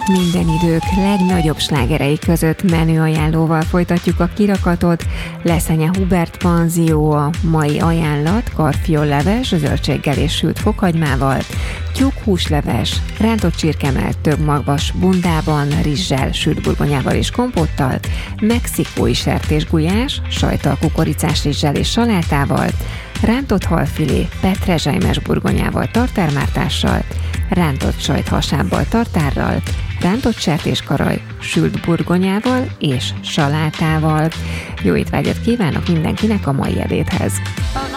Minden idők legnagyobb slágerei között menü ajánlóval folytatjuk a kirakatot. Leszenye Hubert panzió, a mai ajánlat karfiolleves, zöldséggel és sült fokhagymával, tyúkhúsleves, rántott csirkemell több magvas bundában, rizssel, sült burgonyával és kompottal, mexikói sertésgulyás, sajttal, kukoricás rizssel és salátával, rántott halfilé, petrezselymes burgonyával, tartármártással, rántott sajt hasábbal, tartárral, rántott sertéskaraj, sült burgonyával és salátával. Jó étvágyat kívánok mindenkinek a mai ebédhez!